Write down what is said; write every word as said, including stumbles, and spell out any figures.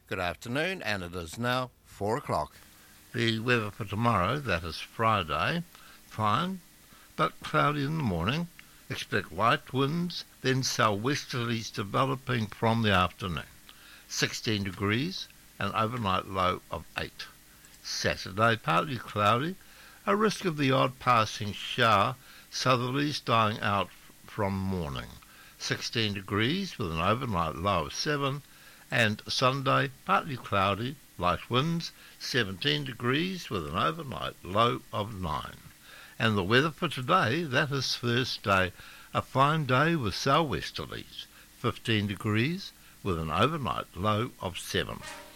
Good afternoon, and it is now four o'clock. The weather for tomorrow, that is Friday, fine, but cloudy in the morning. Expect light winds, then southwesterlies developing from the afternoon. sixteen degrees, an overnight low of eight. Saturday, partly cloudy, a risk of the odd passing shower, southerlies dying out from morning. sixteen degrees with an overnight low of seven. And Sunday, partly cloudy, light winds, seventeen degrees with an overnight low of nine. And the weather for today, that is Thursday, a fine day with southwesterlies, fifteen degrees with an overnight low of seven.